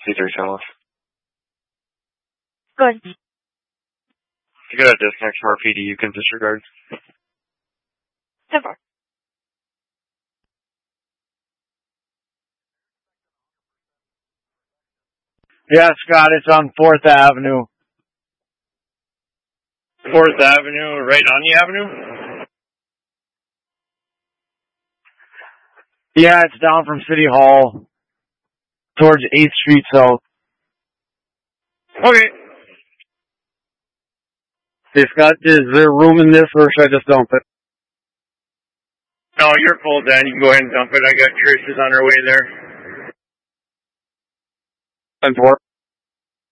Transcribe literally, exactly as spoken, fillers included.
C three channels. Good. You got a disconnect from our P D you can disregard. Super. Yeah, Scott, it's on fourth Avenue. fourth Avenue, right on the avenue? Yeah, it's down from City Hall towards eighth Street South. Okay. Hey, Scott, is there room in this, or should I just dump it? No, you're full, Dan. You can go ahead and dump it. I got Trish is on her way there. ten four.